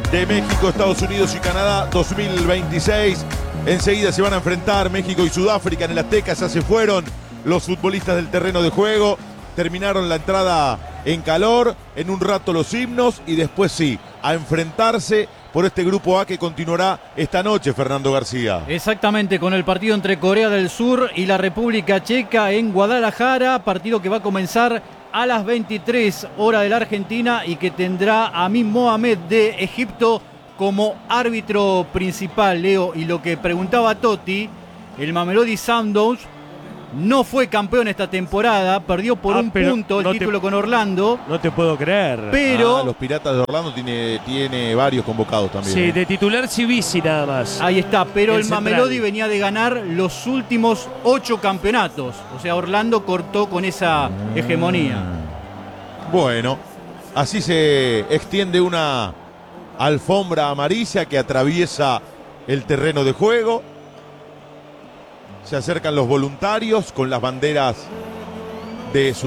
de México, Estados Unidos y Canadá 2026. Enseguida se van a enfrentar México y Sudáfrica en el Azteca. Ya se fueron los futbolistas del terreno de juego. Terminaron la entrada en calor, en un rato los himnos y después sí, a enfrentarse por este grupo A que continuará esta noche, Fernando García. Exactamente, con el partido entre Corea del Sur y la República Checa en Guadalajara, partido que va a comenzar a las 23 horas de la Argentina y que tendrá a Amin Mohamed de Egipto como árbitro principal, Leo. Y lo que preguntaba Totti, el Mamelodi Sundowns no fue campeón esta temporada, perdió por un punto el título con Orlando. No te puedo creer. Pero los Piratas de Orlando tiene varios convocados también. Sí, de titular Civisi nada más. Ahí está, pero el central. Mamelodi venía de ganar los últimos 8 campeonatos. O sea, Orlando cortó con esa hegemonía. Bueno, así se extiende una alfombra amarilla que atraviesa el terreno de juego. Se acercan los voluntarios con las banderas de su